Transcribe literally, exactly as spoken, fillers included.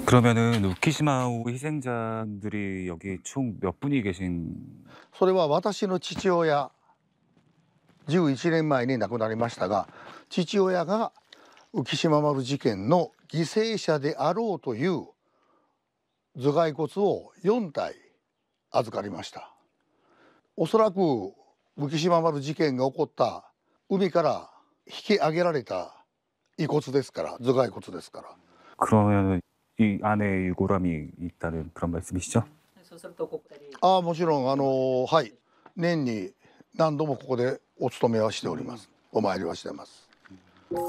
그러면은 우키시마호 희생자들이 여기 총 몇 분이 계신? それは私の父親、じゅういちねんまえに亡くなりましたが、父親が浮島丸事件の犠牲者であろうという頭蓋骨をよんたい預かりました。おそらく浮島丸事件が起こった海から引き上げられた遺骨ですから、頭蓋骨ですから。 그러면은 이 안에 유골함이 있다는 그런 말씀이시죠? ああ、もちろん、あのはい、年に何度もここでお勤めはしております。お参りはしてます。